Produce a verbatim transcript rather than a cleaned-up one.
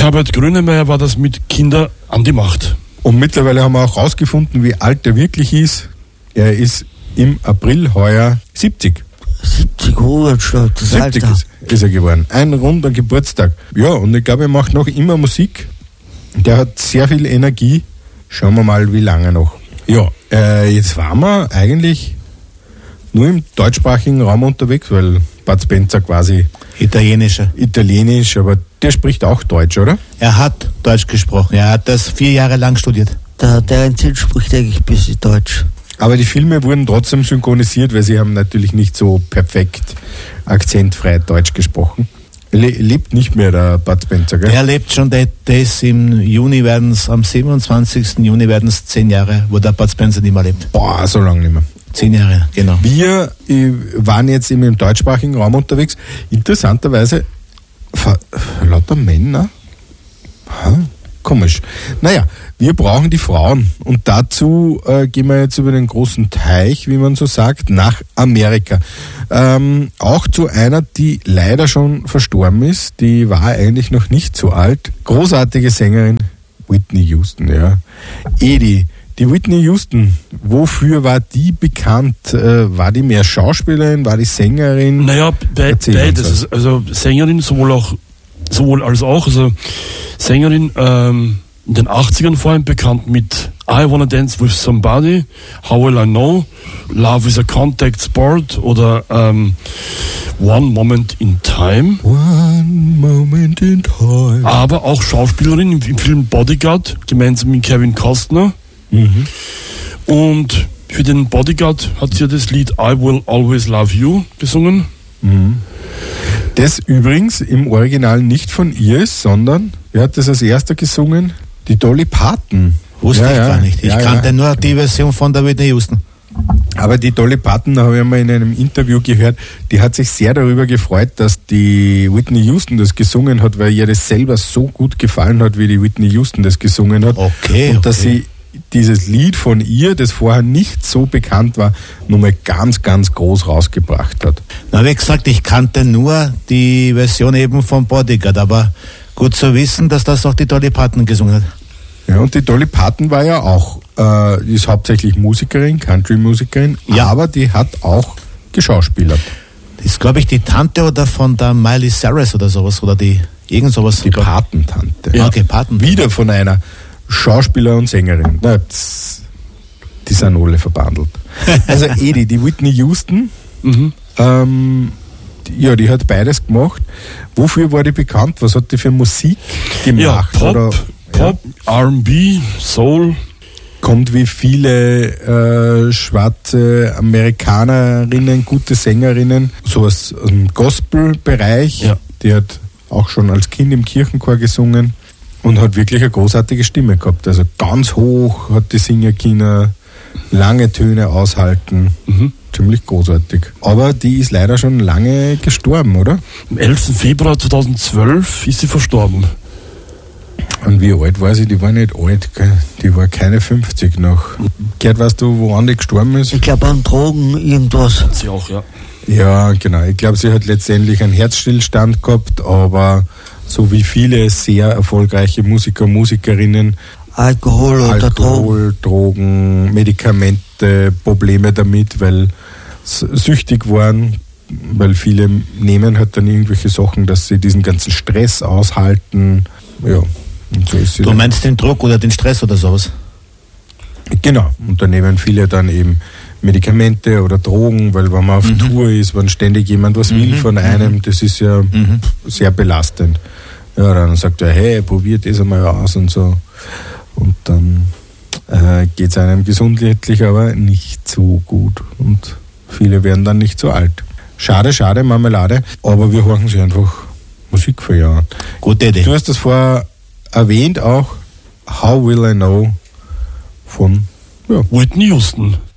Herbert Grönemeyer war das mit Kinder an die Macht. Und mittlerweile haben wir auch rausgefunden, wie alt er wirklich ist. Er ist im April heuer siebzig. siebzig, oh, das siebzig ist, ist er geworden. Ein runder Geburtstag. Ja, und ich glaube, er macht noch immer Musik. Der hat sehr viel Energie. Schauen wir mal, wie lange noch. Ja, äh, jetzt waren wir eigentlich nur im deutschsprachigen Raum unterwegs, weil Bud Spencer quasi Italienischer. Italienisch, aber der spricht auch Deutsch, oder? Er hat Deutsch gesprochen. Er hat das vier Jahre lang studiert. Der, der Einzige spricht eigentlich ein bisschen Deutsch. Aber die Filme wurden trotzdem synchronisiert, weil sie haben natürlich nicht so perfekt akzentfrei Deutsch gesprochen. Le- lebt nicht mehr der Bud Spencer, gell? Er lebt schon, der, der ist im Juni, werden es am siebenundzwanzigsten Juni werden es zehn Jahre, wo der Bud Spencer nicht mehr lebt. Boah, so lange nicht mehr. Zehn Jahre, genau. Wir äh, waren jetzt eben im deutschsprachigen Raum unterwegs. Interessanterweise ver- lauter Männer. Ha, komisch. Naja, wir brauchen die Frauen und dazu äh, gehen wir jetzt über den großen Teich, wie man so sagt, nach Amerika. Ähm, auch zu einer, die leider schon verstorben ist. Die war eigentlich noch nicht so alt. Großartige Sängerin, Whitney Houston, ja. Edi. Die Whitney Houston, wofür war die bekannt? Äh, war die mehr Schauspielerin, war die Sängerin? Naja, be- beides. Also Sängerin sowohl auch sowohl als auch. Also Sängerin ähm, in den achtzigern vor allem bekannt mit I Wanna Dance With Somebody, How Will I Know, Love is a Contact Sport oder ähm, One Moment in Time. One Moment in Time. Aber auch Schauspielerin im, im Film Bodyguard, gemeinsam mit Kevin Costner. Mhm. Und für den Bodyguard hat sie ja das Lied I Will Always Love You gesungen. Mhm. Das übrigens im Original nicht von ihr ist, sondern, wer hat das als erster gesungen? Die Dolly Parton. Wusste Ja, ich ja. gar nicht. Ich Ja, kannte ja. nur die Version von der Whitney Houston. Aber die Dolly Parton, da habe ich mal in einem Interview gehört, die hat sich sehr darüber gefreut, dass die Whitney Houston das gesungen hat, weil ihr das selber so gut gefallen hat, wie die Whitney Houston das gesungen hat. Okay, Und dass okay. sie dieses Lied von ihr, das vorher nicht so bekannt war, nochmal ganz, ganz groß rausgebracht hat. Na, wie gesagt, ich kannte nur die Version eben von Bodyguard, aber gut zu wissen, dass das auch die Dolly Parton gesungen hat. Ja, und die Dolly Parton war ja auch, äh, die ist hauptsächlich Musikerin, Country-Musikerin, Ja. aber die hat auch geschauspielert. Das ist, glaube ich, die Tante oder von der Miley Cyrus oder sowas, oder die, irgend sowas. Die Patentante. Ja, okay, Paten. Wieder von einer Schauspieler und Sängerin. Na, pss, die sind alle verbandelt. Also Edi, die Whitney Houston, Mhm. ähm, die, ja, die hat beides gemacht. Wofür war die bekannt? Was hat die für Musik Ja, gemacht? Pop, Oder, Pop, R and B, Soul. kommt wie viele äh, schwarze Amerikanerinnen, gute Sängerinnen, so aus dem Gospel-Bereich. Ja. Die hat auch schon als Kind im Kirchenchor gesungen und hat wirklich eine großartige Stimme gehabt. Also ganz hoch hat die singen können, lange Töne aushalten. Mhm. Ziemlich großartig. Aber die ist leider schon lange gestorben, oder? Am elften Februar zweitausendzwölf ist sie verstorben. Und wie alt war sie? Die war nicht alt, gell? Die war keine fünfzig noch. Gerd, weißt du, woran die gestorben ist? Ich glaube an Drogen, irgendwas. Sie auch, ja. Ja, genau. Ich glaube, sie hat letztendlich einen Herzstillstand gehabt, aber so wie viele sehr erfolgreiche Musiker, Musikerinnen, Alkohol oder Drogen. Alkohol, Drogen, Medikamente, Probleme damit, weil s- süchtig waren, weil viele nehmen halt dann irgendwelche Sachen, dass sie diesen ganzen Stress aushalten. Ja, und so ist sie Du dann. meinst den Druck oder den Stress oder sowas? Genau, und da nehmen viele dann eben Medikamente oder Drogen, weil wenn man auf Mhm. Tour ist, wenn ständig jemand was will Mhm. von einem, das ist ja Mhm. sehr belastend. Ja, dann sagt er, hey, probier das einmal aus und so. Und dann äh, geht es einem gesundheitlich aber nicht so gut. Und viele werden dann nicht so alt. Schade, schade, Marmelade, aber wir hören sie einfach Musik für ja. Gute Idee. Du hast das vorher erwähnt auch, How Will I Know von ja, Whitney Houston.